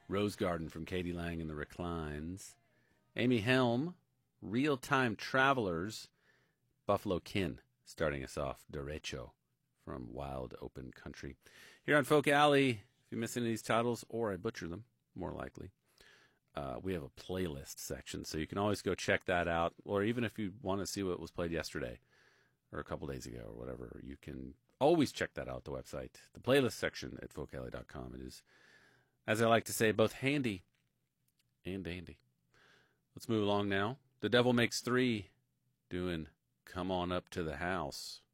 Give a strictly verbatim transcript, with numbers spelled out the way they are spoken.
Rose Garden from Katie Lang and the Reclines. Amy Helm, Real-Time Travelers. Buffalo Kin, starting us off, Derecho from Wild Open Country. Here on Folk Alley, if you miss any of these titles, or I butcher them, more likely, uh, we have a playlist section, so you can always go check that out, or even if you want to see what was played yesterday, or a couple days ago, or whatever, you can always check that out, the website, the playlist section at folk alley dot com. It is, as I like to say, both handy and dandy. Let's move along now. The Devil Makes Three, doing Come On Up to the House.